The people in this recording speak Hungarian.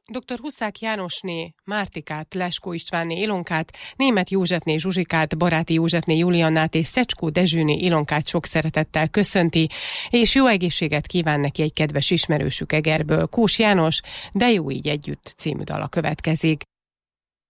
Dr. Huszák Jánosné, Mártikát, Leskó Istvánné Ilonkát, Németh Józsefné Zsuzsikát, Baráti Józsefné Juliannát és Szecskó Dezsőné Ilonkát sok szeretettel köszönti, és jó egészséget kíván neki egy kedves ismerősük Egerből, Kós János, De jó így együtt című dala következik.